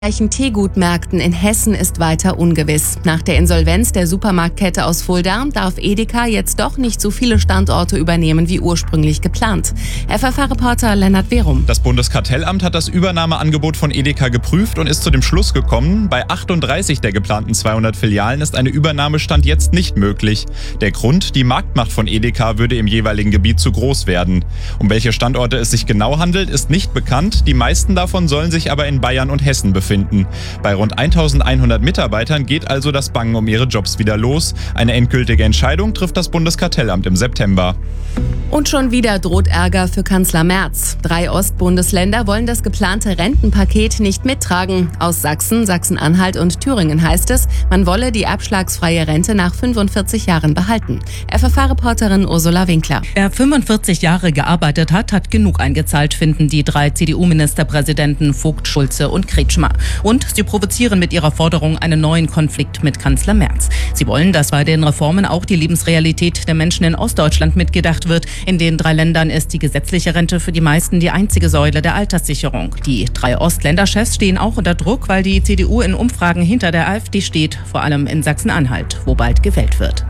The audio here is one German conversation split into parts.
Teegutmärkten in Hessen ist weiter ungewiss. Nach der Insolvenz der Supermarktkette aus Fulda darf Edeka jetzt doch nicht so viele Standorte übernehmen wie ursprünglich geplant. FFH-Reporter Lennart Werum. Das Bundeskartellamt hat das Übernahmeangebot von Edeka geprüft und ist zu dem Schluss gekommen, bei 38 der geplanten 200 Filialen ist eine Übernahme Stand jetzt nicht möglich. Der Grund, die Marktmacht von Edeka würde im jeweiligen Gebiet zu groß werden. Um welche Standorte es sich genau handelt, ist nicht bekannt. Die meisten davon sollen sich aber in Bayern und Hessen befinden. Bei rund 1100 Mitarbeitern geht also das Bangen um ihre Jobs wieder los. Eine endgültige Entscheidung trifft das Bundeskartellamt im September. Und schon wieder droht Ärger für Kanzler Merz. 3 Ostbundesländer wollen das geplante Rentenpaket nicht mittragen. Aus Sachsen, Sachsen-Anhalt und Thüringen heißt es, man wolle die abschlagsfreie Rente nach 45 Jahren behalten. FFH-Reporterin Ursula Winkler. Wer 45 Jahre gearbeitet hat, hat genug eingezahlt, finden die 3 CDU-Ministerpräsidenten Vogt, Schulze und Kretschmer. Und sie provozieren mit ihrer Forderung einen neuen Konflikt mit Kanzler Merz. Sie wollen, dass bei den Reformen auch die Lebensrealität der Menschen in Ostdeutschland mitgedacht wird. In den 3 Ländern ist die gesetzliche Rente für die meisten die einzige Säule der Alterssicherung. Die 3 Ostländerchefs stehen auch unter Druck, weil die CDU in Umfragen hinter der AfD steht, vor allem in Sachsen-Anhalt, wo bald gewählt wird.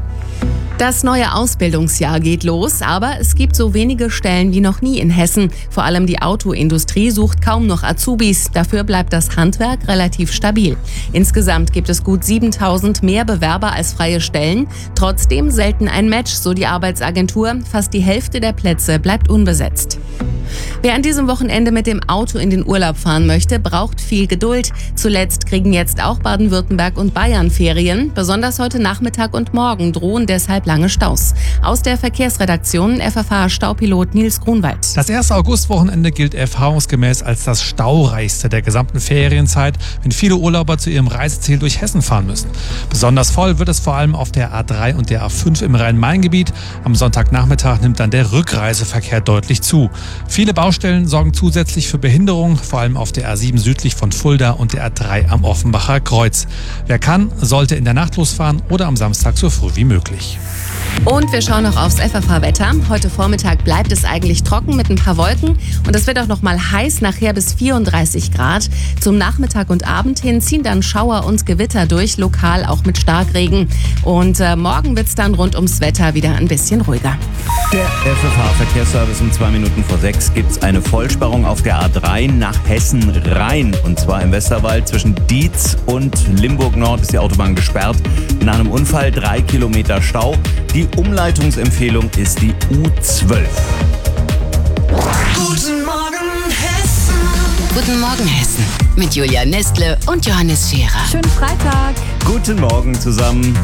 Das neue Ausbildungsjahr geht los, aber es gibt so wenige Stellen wie noch nie in Hessen. Vor allem die Autoindustrie sucht kaum noch Azubis. Dafür bleibt das Handwerk relativ stabil. Insgesamt gibt es gut 7000 mehr Bewerber als freie Stellen. Trotzdem selten ein Match, so die Arbeitsagentur. Fast die Hälfte der Plätze bleibt unbesetzt. Wer an diesem Wochenende mit dem Auto in den Urlaub fahren möchte, braucht viel Geduld. Zuletzt kriegen jetzt auch Baden-Württemberg und Bayern Ferien. Besonders heute Nachmittag und morgen drohen deshalb lange Staus. Aus der Verkehrsredaktion FFH-Staupilot Nils Grunwald. Das erste Augustwochenende gilt erfahrungsgemäß als das staureichste der gesamten Ferienzeit, wenn viele Urlauber zu ihrem Reiseziel durch Hessen fahren müssen. Besonders voll wird es vor allem auf der A3 und der A5 im Rhein-Main-Gebiet. Am Sonntagnachmittag nimmt dann der Rückreiseverkehr deutlich zu. Viele Baustellen sorgen zusätzlich für Behinderung, vor allem auf der A7 südlich von Fulda und der A3 am Offenbacher Kreuz. Wer kann, sollte in der Nacht losfahren oder am Samstag so früh wie möglich. Und wir schauen noch aufs FFH-Wetter. Heute Vormittag bleibt es eigentlich trocken mit ein paar Wolken. Und es wird auch noch mal heiß, nachher bis 34 Grad. Zum Nachmittag und Abend hin ziehen dann Schauer und Gewitter durch, lokal auch mit Starkregen. Und morgen wird es dann rund ums Wetter wieder ein bisschen ruhiger. Der FFH-Verkehrsservice um 6:02 gibt es eine Vollsperrung auf der A3 nach Hessen Rhein. Und zwar im Westerwald zwischen Dietz und Limburg Nord ist die Autobahn gesperrt. Nach einem Unfall 3 Kilometer Stau. Die Umleitungsempfehlung ist die U12. Guten Morgen Hessen. Guten Morgen Hessen mit Julia Nestle und Johannes Scherer. Schönen Freitag. Guten Morgen zusammen.